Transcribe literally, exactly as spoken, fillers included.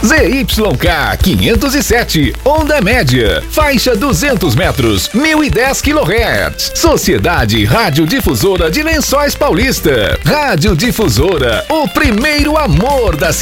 Z Y K quinhentos e sete, onda média, faixa duzentos metros, mil e dez quilohertz. Sociedade Radiodifusora de Lençóis Paulista. Radiodifusora, o primeiro amor da cidade.